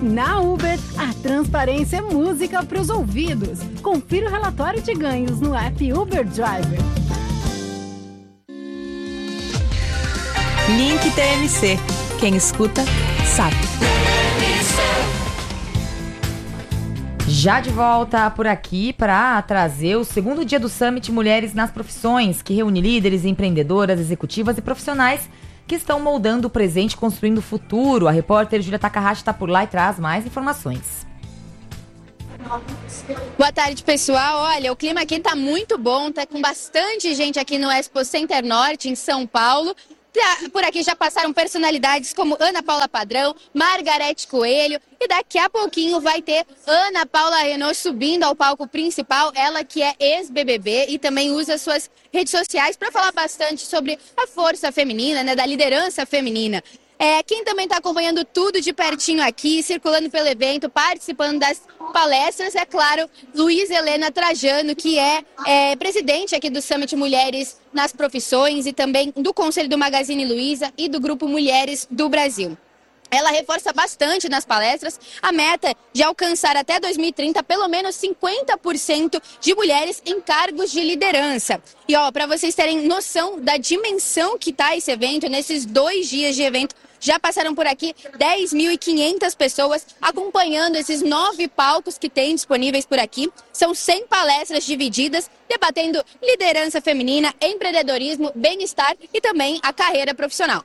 Na Uber, a transparência é música para os ouvidos. Confira o relatório de ganhos no app Uber Driver. Link TMC. Quem escuta, sabe. Já de volta por aqui para trazer o segundo dia do Summit Mulheres nas Profissões, que reúne líderes, empreendedoras, executivas e profissionais que estão moldando o presente e construindo o futuro. A repórter Júlia Takahashi está por lá e traz mais informações. Boa tarde, pessoal. Olha, o clima aqui tá muito bom, tá com bastante gente aqui no Expo Center Norte, em São Paulo. Por aqui já passaram personalidades como Ana Paula Padrão, Margarete Coelho, e daqui a pouquinho vai ter Ana Paula Renault subindo ao palco principal, ela que é ex-BBB e também usa suas redes sociais para falar bastante sobre a força feminina, né, da liderança feminina. Quem também está acompanhando tudo de pertinho aqui, circulando pelo evento, participando das palestras, é claro, Luísa Helena Trajano, que é presidente aqui do Summit Mulheres nas Profissões e também do Conselho do Magazine Luiza e do Grupo Mulheres do Brasil. Ela reforça bastante nas palestras a meta de alcançar até 2030 pelo menos 50% de mulheres em cargos de liderança. E para vocês terem noção da dimensão que está esse evento, nesses 2 dias de evento, já passaram por aqui 10.500 pessoas acompanhando esses 9 palcos que tem disponíveis por aqui. São 100 palestras divididas, debatendo liderança feminina, empreendedorismo, bem-estar e também a carreira profissional.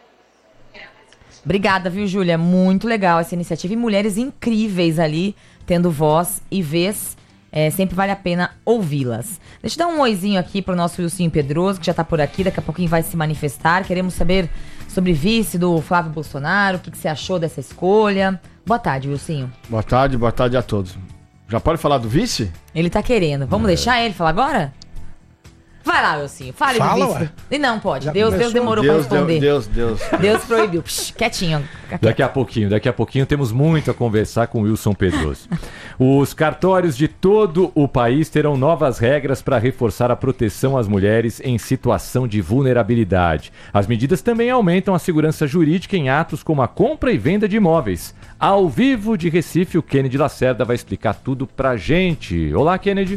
Obrigada, viu, Júlia? Muito legal essa iniciativa e mulheres incríveis ali, tendo voz e vez. Sempre vale a pena ouvi-las. Deixa eu dar um oizinho aqui pro nosso Wilson Pedroso, que já tá por aqui, daqui a pouquinho vai se manifestar. Queremos saber sobre vice do Flávio Bolsonaro, o que você achou dessa escolha. Boa tarde, Wilson. Boa tarde a todos. Já pode falar do vice? Ele tá querendo. Vamos deixar ele falar agora? Vai lá, Wilson. Fale do vice. E não pode. Deus demorou pra responder. Deus proibiu. Quietinho. Daqui a pouquinho temos muito a conversar com o Wilson Pedroso. Os cartórios de todo o país terão novas regras para reforçar a proteção às mulheres em situação de vulnerabilidade. As medidas também aumentam a segurança jurídica em atos como a compra e venda de imóveis. Ao vivo de Recife, o Kennedy Lacerda vai explicar tudo pra gente. Olá, Kennedy.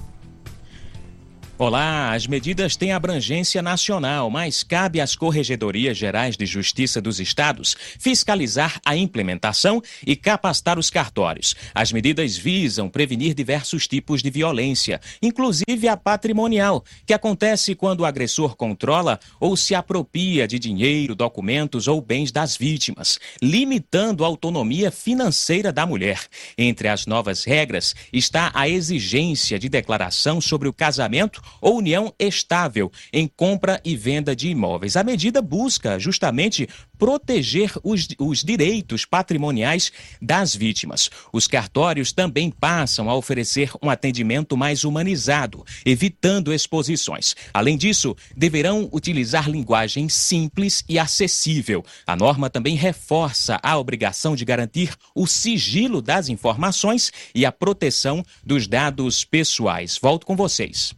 Olá, as medidas têm abrangência nacional, mas cabe às Corregedorias Gerais de Justiça dos Estados fiscalizar a implementação e capacitar os cartórios. As medidas visam prevenir diversos tipos de violência, inclusive a patrimonial, que acontece quando o agressor controla ou se apropria de dinheiro, documentos ou bens das vítimas, limitando a autonomia financeira da mulher. Entre as novas regras está a exigência de declaração sobre o casamento ou união estável em compra e venda de imóveis. A medida busca justamente proteger os direitos patrimoniais das vítimas. Os cartórios também passam a oferecer um atendimento mais humanizado, evitando exposições. Além disso, deverão utilizar linguagem simples e acessível. A norma também reforça a obrigação de garantir o sigilo das informações e a proteção dos dados pessoais. Volto com vocês.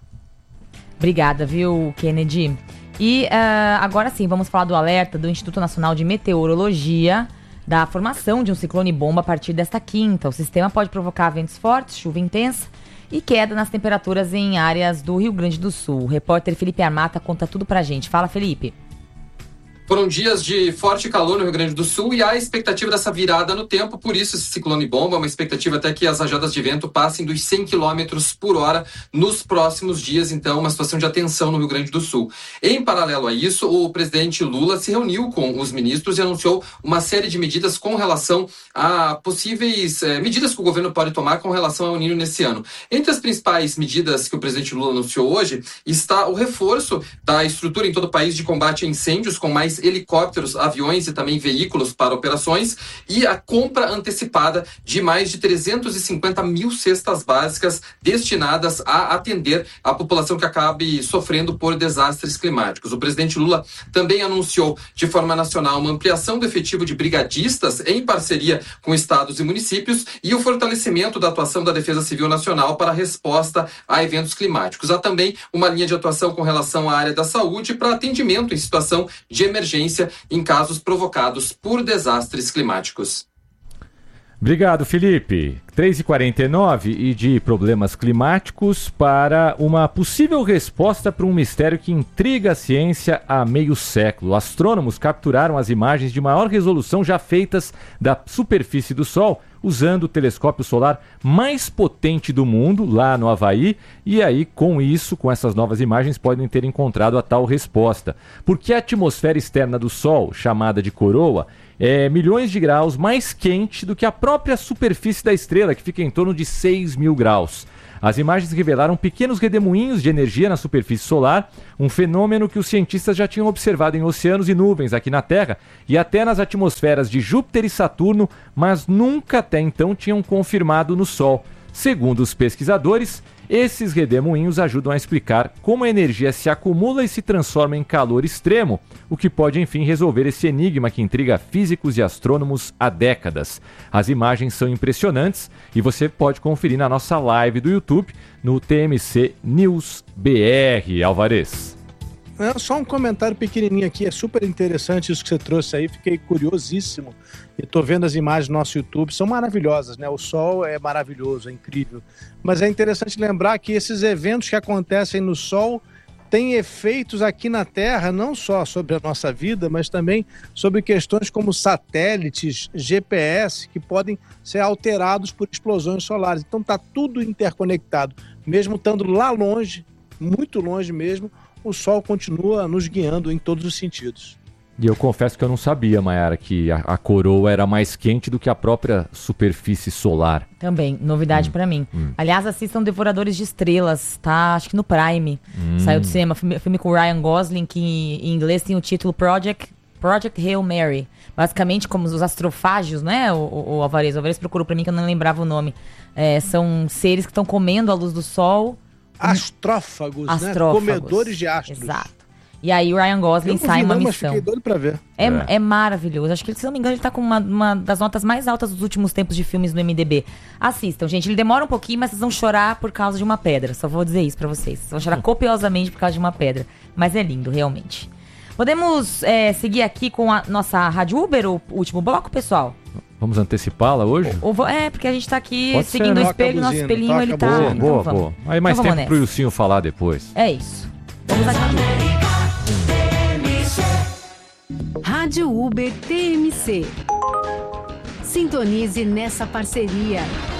Obrigada, viu, Kennedy? E agora sim, vamos falar do alerta do Instituto Nacional de Meteorologia da formação de um ciclone bomba a partir desta quinta. O sistema pode provocar ventos fortes, chuva intensa e queda nas temperaturas em áreas do Rio Grande do Sul. O repórter Felipe Armata conta tudo pra gente. Fala, Felipe. Foram dias de forte calor no Rio Grande do Sul e há a expectativa dessa virada no tempo, por isso esse ciclone bomba, uma expectativa até que as rajadas de vento passem dos 100 km por hora nos próximos dias, então uma situação de atenção no Rio Grande do Sul. Em paralelo a isso, o presidente Lula se reuniu com os ministros e anunciou uma série de medidas com relação a possíveis medidas que o governo pode tomar com relação ao Ninho nesse ano. Entre as principais medidas que o presidente Lula anunciou hoje está o reforço da estrutura em todo o país de combate a incêndios, com mais helicópteros, aviões e também veículos para operações, e a compra antecipada de mais de 350 mil cestas básicas destinadas a atender a população que acabe sofrendo por desastres climáticos. O presidente Lula também anunciou de forma nacional uma ampliação do efetivo de brigadistas em parceria com estados e municípios e o fortalecimento da atuação da Defesa Civil Nacional para a resposta a eventos climáticos. Há também uma linha de atuação com relação à área da saúde para atendimento em situação de emergência em casos provocados por desastres climáticos. Obrigado, Felipe. 3h49 e de problemas climáticos para uma possível resposta para um mistério que intriga a ciência há meio século. Astrônomos capturaram as imagens de maior resolução já feitas da superfície do Sol, usando o telescópio solar mais potente do mundo, lá no Havaí, e aí, com essas novas imagens, podem ter encontrado a tal resposta. Porque a atmosfera externa do Sol, chamada de coroa, é milhões de graus mais quente do que a própria superfície da estrela, que fica em torno de 6.000 graus. As imagens revelaram pequenos redemoinhos de energia na superfície solar, um fenômeno que os cientistas já tinham observado em oceanos e nuvens aqui na Terra e até nas atmosferas de Júpiter e Saturno, mas nunca até então tinham confirmado no Sol. Segundo os pesquisadores, esses redemoinhos ajudam a explicar como a energia se acumula e se transforma em calor extremo, o que pode, enfim, resolver esse enigma que intriga físicos e astrônomos há décadas. As imagens são impressionantes e você pode conferir na nossa live do YouTube no TMC News BR. Alvarez. Só um comentário pequenininho aqui, é super interessante isso que você trouxe aí, fiquei curiosíssimo. E estou vendo as imagens no nosso YouTube, são maravilhosas, né? O Sol é maravilhoso, é incrível. Mas é interessante lembrar que esses eventos que acontecem no Sol têm efeitos aqui na Terra, não só sobre a nossa vida, mas também sobre questões como satélites, GPS, que podem ser alterados por explosões solares. Então está tudo interconectado. Mesmo estando lá longe, muito longe mesmo, o Sol continua nos guiando em todos os sentidos. E eu confesso que eu não sabia, Mayara, que a coroa era mais quente do que a própria superfície solar. Também, novidade pra mim. Aliás, assistam Devoradores de Estrelas, tá? Acho que no Prime. Saiu do cinema, filme com o Ryan Gosling, que em inglês tem o título Project Hail Mary. Basicamente, como os astrofágios, né? O Alvarez. O Alvarez procurou pra mim que eu não lembrava o nome. São seres que estão comendo a luz do Sol. Astrófagos, né? Comedores de astros. Exato. E aí o Ryan Gosling sai uma missão. Mas fiquei doido pra ver. É maravilhoso. Acho que, se não me engano, ele tá com uma das notas mais altas dos últimos tempos de filmes no MDB. Assistam, gente. Ele demora um pouquinho, mas vocês vão chorar por causa de uma pedra. Só vou dizer isso pra vocês. Vocês vão chorar copiosamente por causa de uma pedra. Mas é lindo, realmente. Podemos seguir aqui com a nossa Rádio Uber, o último bloco, pessoal? Vamos antecipá-la hoje? Porque a gente tá aqui seguindo o espelho. Nosso espelhinho, ele tá... Boa. Aí mais tempo pro Ilcinho falar depois. É isso. Vamos aqui. Rádio Uber TMC. Sintonize nessa parceria.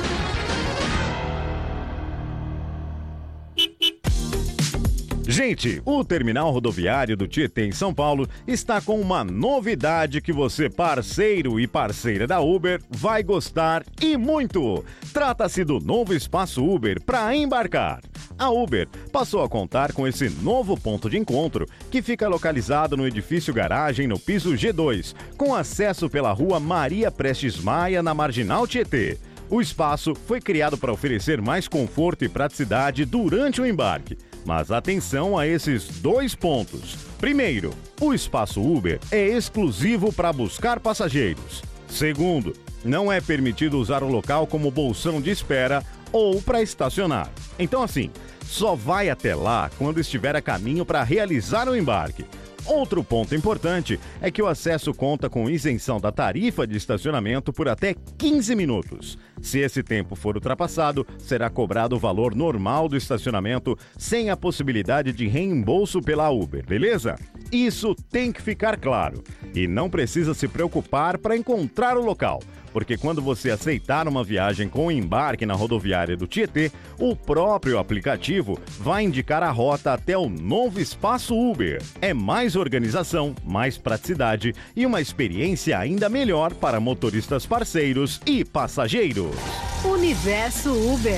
Gente, o terminal rodoviário do Tietê em São Paulo está com uma novidade que você, parceiro e parceira da Uber, vai gostar e muito. Trata-se do novo espaço Uber para embarcar. A Uber passou a contar com esse novo ponto de encontro, que fica localizado no edifício garagem no piso G2, com acesso pela rua Maria Prestes Maia, na Marginal Tietê. O espaço foi criado para oferecer mais conforto e praticidade durante o embarque. Mas atenção a esses 2 pontos. Primeiro, o espaço Uber é exclusivo para buscar passageiros. Segundo, não é permitido usar o local como bolsão de espera ou para estacionar. Então, assim, só vai até lá quando estiver a caminho para realizar o embarque. Outro ponto importante é que o acesso conta com isenção da tarifa de estacionamento por até 15 minutos. Se esse tempo for ultrapassado, será cobrado o valor normal do estacionamento, sem a possibilidade de reembolso pela Uber, beleza? Isso tem que ficar claro. E não precisa se preocupar para encontrar o local, porque quando você aceitar uma viagem com embarque na rodoviária do Tietê, o próprio aplicativo vai indicar a rota até o novo espaço Uber. É mais organização, mais praticidade e uma experiência ainda melhor para motoristas parceiros e passageiros. Universo Uber.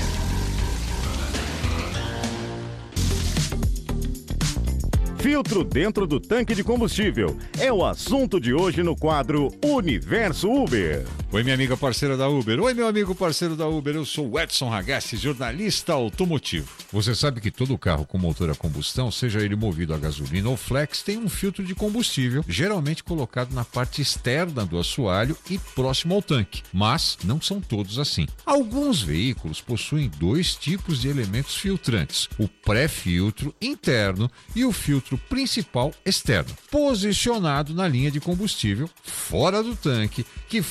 Filtro dentro do tanque de combustível é o assunto de hoje no quadro Universo Uber. Oi, minha amiga parceira da Uber. Oi, meu amigo parceiro da Uber. Eu sou o Edson Ragazzi, jornalista automotivo. Você sabe que todo carro com motor a combustão, seja ele movido a gasolina ou flex, tem um filtro de combustível, geralmente colocado na parte externa do assoalho e próximo ao tanque. Mas não são todos assim. Alguns veículos possuem 2 tipos de elementos filtrantes: o pré-filtro interno e o filtro principal externo, posicionado na linha de combustível, fora do tanque, que faz a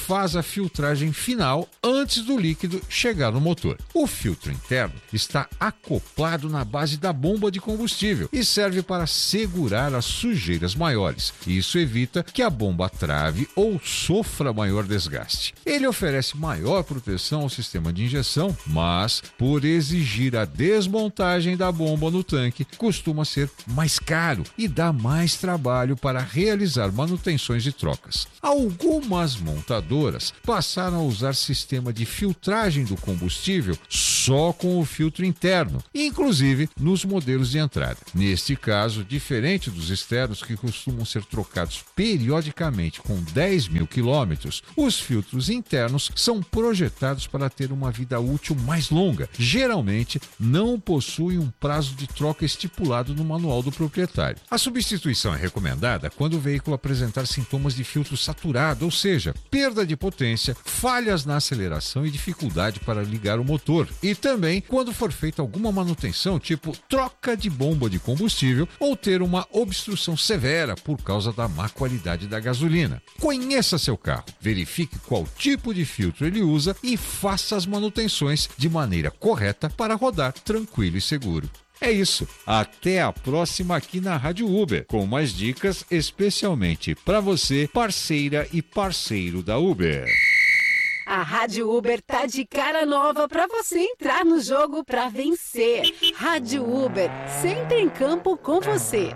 filtragem final antes do líquido chegar no motor. O filtro interno está acoplado na base da bomba de combustível e serve para segurar as sujeiras maiores. Isso evita que a bomba trave ou sofra maior desgaste. Ele oferece maior proteção ao sistema de injeção, mas, por exigir a desmontagem da bomba no tanque, costuma ser mais caro e dá mais trabalho para realizar manutenções e trocas. Algumas montadoras passaram a usar sistema de filtragem do combustível só com o filtro interno, inclusive nos modelos de entrada. Neste caso, diferente dos externos que costumam ser trocados periodicamente com 10 mil quilômetros, os filtros internos são projetados para ter uma vida útil mais longa. Geralmente, não possuem um prazo de troca estipulado no manual do proprietário. A substituição é recomendada quando o veículo apresentar sintomas de filtro saturado, ou seja, perda de potência, falhas na aceleração e dificuldade para ligar o motor. E também quando for feita alguma manutenção, tipo troca de bomba de combustível ou ter uma obstrução severa por causa da má qualidade da gasolina. Conheça seu carro, verifique qual tipo de filtro ele usa e faça as manutenções de maneira correta para rodar tranquilo e seguro. É isso. Até a próxima aqui na Rádio Uber, com mais dicas especialmente para você, parceira e parceiro da Uber. A Rádio Uber tá de cara nova para você entrar no jogo para vencer. Rádio Uber, sempre em campo com você.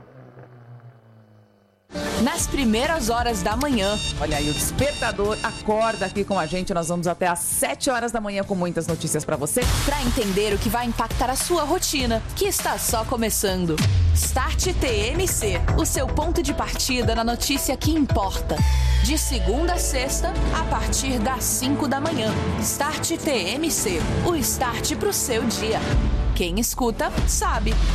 Nas primeiras horas da manhã. Olha aí, o Despertador acorda aqui com a gente. Nós vamos até às 7 horas da manhã com muitas notícias pra você. Pra entender o que vai impactar a sua rotina, que está só começando. Start TMC, o seu ponto de partida na notícia que importa. De segunda a sexta, a partir das 5 da manhã. Start TMC, o start pro seu dia. Quem escuta, sabe.